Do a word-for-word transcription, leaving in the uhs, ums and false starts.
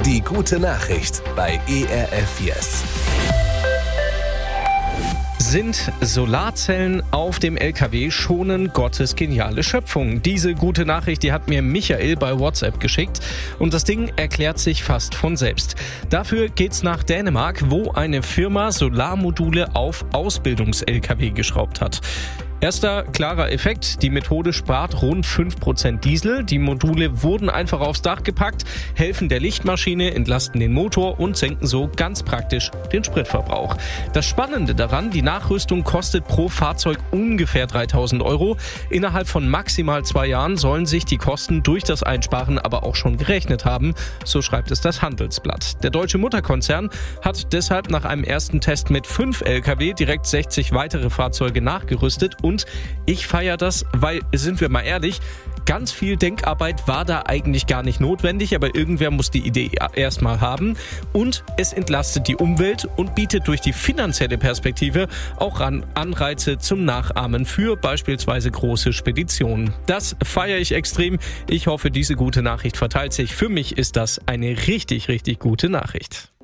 Die gute Nachricht bei E R F Yes. Sind Solarzellen auf dem L K W schonen Gottes geniale Schöpfung? Diese gute Nachricht, die hat mir Michael bei WhatsApp geschickt und das Ding erklärt sich fast von selbst. Dafür geht's nach Dänemark, wo eine Firma Solarmodule auf Ausbildungs-L K W geschraubt hat. Erster klarer Effekt, die Methode spart rund fünf Prozent Diesel. Die Module wurden einfach aufs Dach gepackt, helfen der Lichtmaschine, entlasten den Motor und senken so ganz praktisch den Spritverbrauch. Das Spannende daran, die Nachrüstung kostet pro Fahrzeug ungefähr dreitausend Euro. Innerhalb von maximal zwei Jahren sollen sich die Kosten durch das Einsparen aber auch schon gerechnet haben, so schreibt es das Handelsblatt. Der deutsche Mutterkonzern hat deshalb nach einem ersten Test mit fünf L K W direkt sechzig weitere Fahrzeuge nachgerüstet. Und ich feiere das, weil, sind wir mal ehrlich, ganz viel Denkarbeit war da eigentlich gar nicht notwendig, aber irgendwer muss die Idee erstmal haben. Und es entlastet die Umwelt und bietet durch die finanzielle Perspektive auch Anreize zum Nachahmen für beispielsweise große Speditionen. Das feiere ich extrem. Ich hoffe, diese gute Nachricht verteilt sich. Für mich ist das eine richtig, richtig gute Nachricht.